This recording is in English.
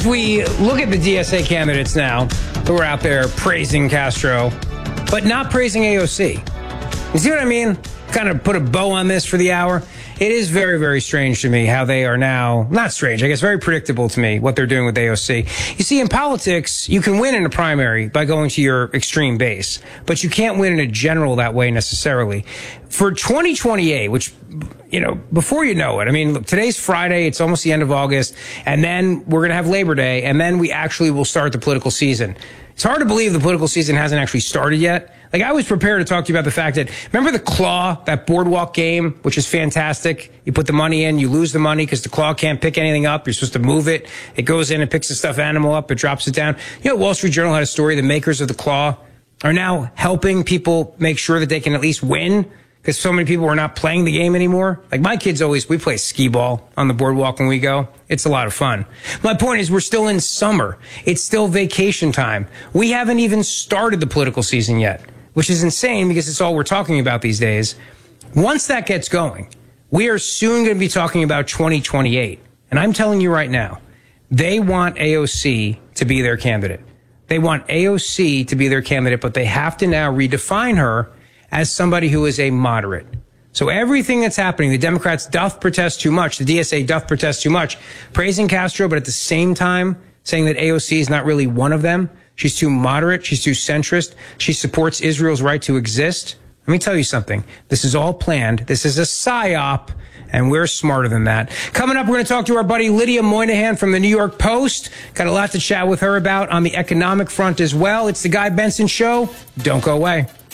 we look at the DSA candidates now who are out there praising Castro, but not praising AOC. You see what I mean? Kind of put a bow on this for the hour. It is very, very strange to me how they are now, not strange, I guess very predictable to me what they're doing with AOC. You see, in politics, you can win in a primary by going to your extreme base, but you can't win in a general that way necessarily. For 2028, which, you know, before you know it, I mean, look, today's Friday, it's almost the end of August, and then we're going to have Labor Day, and then we actually will start the political season. It's hard to believe the political season hasn't actually started yet. Like, I was prepared to talk to you about the fact that, remember the Claw, that boardwalk game, which is fantastic? You put the money in, you lose the money because the Claw can't pick anything up. You're supposed to move it. It goes in and picks the stuffed animal up. It drops it down. You know, Wall Street Journal had a story. The makers of the Claw are now helping people make sure that they can at least win because so many people are not playing the game anymore. Like, my kids we play skee ball on the boardwalk when we go. It's a lot of fun. My point is, we're still in summer. It's still vacation time. We haven't even started the political season yet, which is insane because it's all we're talking about these days. Once that gets going, we are soon going to be talking about 2028. And I'm telling you right now, they want AOC to be their candidate. They want AOC to be their candidate, but they have to now redefine her as somebody who is a moderate. So everything that's happening, the Democrats doth protest too much, the DSA doth protest too much, praising Castro, but at the same time saying that AOC is not really one of them. She's too moderate. She's too centrist. She supports Israel's right to exist. Let me tell you something. This is all planned. This is a psyop, and we're smarter than that. Coming up, we're going to talk to our buddy Lydia Moynihan from the New York Post. Got a lot to chat with her about on the economic front as well. It's the Guy Benson Show. Don't go away.